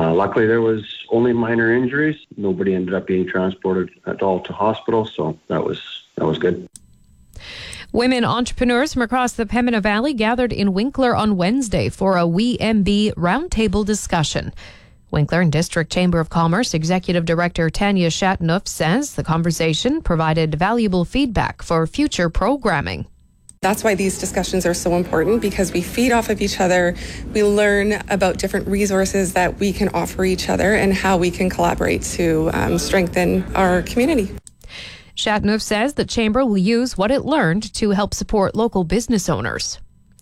Luckily, there was only minor injuries. Nobody ended up being transported at all to hospital, so that was good. Women entrepreneurs from across the Pembina Valley gathered in Winkler on Wednesday for a WeMB roundtable discussion. Winkler and District Chamber of Commerce Executive Director Tanya Shatnoff says the conversation provided valuable feedback for future programming. That's why these discussions are so important, because we feed off of each other. We learn about different resources that we can offer each other and how we can collaborate to strengthen our community. Shatnoff says the Chamber will use what it learned to help support local business owners.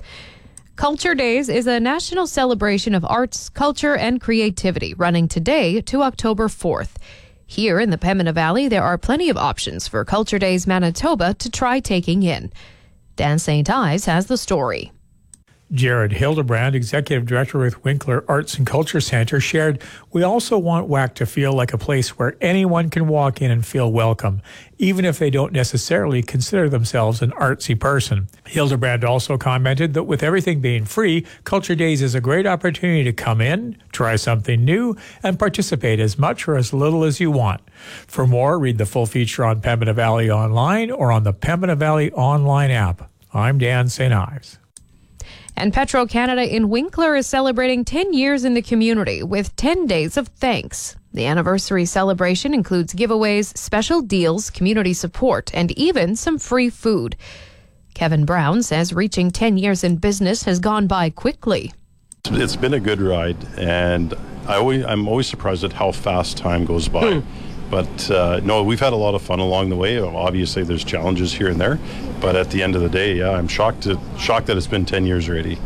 Culture Days is a national celebration of arts, culture, and creativity running today to October 4th. Here in the Pembina Valley, there are plenty of options for Culture Days Manitoba to try taking in. Dan St. Ives has the story. Jared Hildebrand, Executive Director with Winkler Arts and Culture Centre, shared, "We also want WAC to feel like a place where anyone can walk in and feel welcome, even if they don't necessarily consider themselves an artsy person." Hildebrand also commented that with everything being free, Culture Days is a great opportunity to come in, try something new, and participate as much or as little as you want. For more, read the full feature on Pembina Valley Online or on the Pembina Valley Online app. I'm Dan St. Ives. And Petro-Canada in Winkler is celebrating 10 years in the community with 10 days of thanks. The anniversary celebration includes giveaways, special deals, community support, and even some free food. Kevin Brown says reaching 10 years in business has gone by quickly. It's been a good ride, and I'm always surprised at how fast time goes by. But no, we've had a lot of fun along the way. Obviously, there's challenges here and there, but at the end of the day, yeah, I'm shocked that it's been 10 years already.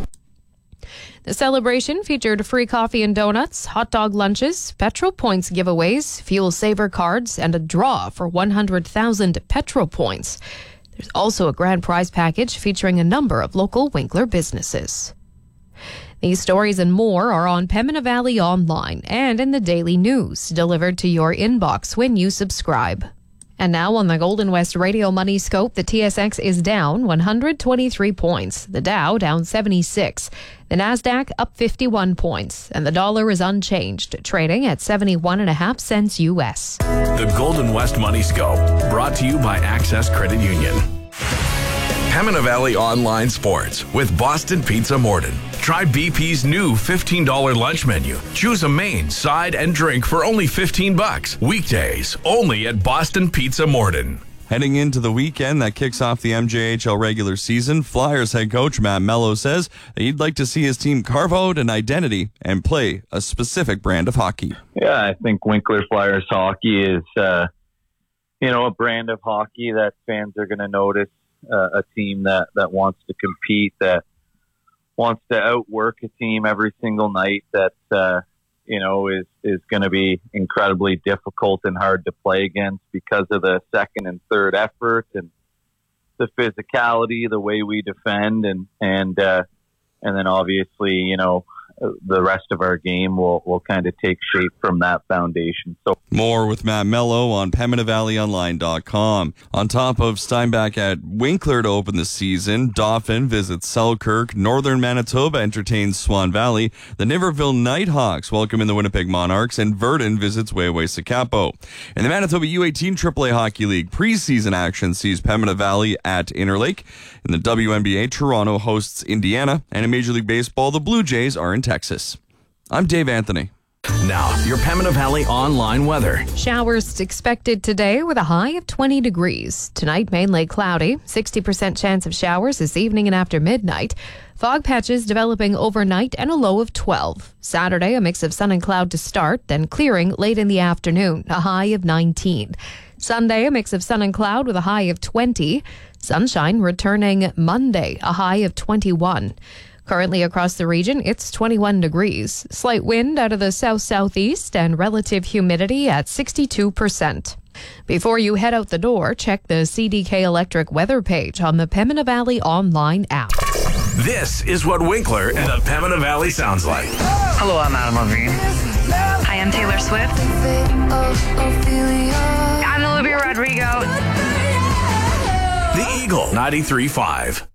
The celebration featured free coffee and donuts, hot dog lunches, Petro Points giveaways, fuel saver cards, and a draw for 100,000 Petro Points. There's also a grand prize package featuring a number of local Winkler businesses. These stories and more are on Pembina Valley Online and in the Daily News, delivered to your inbox when you subscribe. And now on the Golden West Radio Money Scope, the TSX is down 123 points. The Dow down 76. The Nasdaq up 51 points. And the dollar is unchanged, trading at 71.5 cents U.S. The Golden West Money Scope, brought to you by Access Credit Union. Pembina Valley Online Sports with Boston Pizza Morden. Try BP's new $15 lunch menu. Choose a main, side, and drink for only $15. Weekdays, only at Boston Pizza Morden. Heading into the weekend that kicks off the MJHL regular season, Flyers head coach Matt Mello says that he'd like to see his team carve out an identity and play a specific brand of hockey. Yeah, I think Winkler Flyers hockey is, a brand of hockey that fans are going to notice. A team that wants to compete, that wants to outwork a team every single night, that is going to be incredibly difficult and hard to play against because of the second and third effort and the physicality, the way we defend, and then obviously the rest of our game will kind of take shape from that foundation. So more with Matt Mello on PembinaValleyOnline.com. On top of Steinbach at Winkler to open the season, Dauphin visits Selkirk, Northern Manitoba entertains Swan Valley, the Niverville Nighthawks welcome in the Winnipeg Monarchs, and Verdun visits Waiwai-Sakapo. In the Manitoba U18 AAA Hockey League, preseason action sees Pembina Valley at Interlake. In the WNBA, Toronto hosts Indiana, and in Major League Baseball, the Blue Jays are in Texas. I'm Dave Anthony. Now, your Pembina Valley online weather. Showers expected today with a high of 20 degrees. Tonight, mainly cloudy. 60% chance of showers this evening and after midnight. Fog patches developing overnight and a low of 12. Saturday, a mix of sun and cloud to start, then clearing late in the afternoon, a high of 19. Sunday, a mix of sun and cloud with a high of 20. Sunshine returning Monday, a high of 21. Currently across the region, it's 21 degrees. Slight wind out of the south-southeast and relative humidity at 62%. Before you head out the door, check the CDK Electric weather page on the Pembina Valley Online app. This is what Winkler and the Pembina Valley sounds like. Hello, I'm Adam Levine. Hi, I'm Taylor Swift. I'm Olivia Rodrigo. The Eagle 93.5.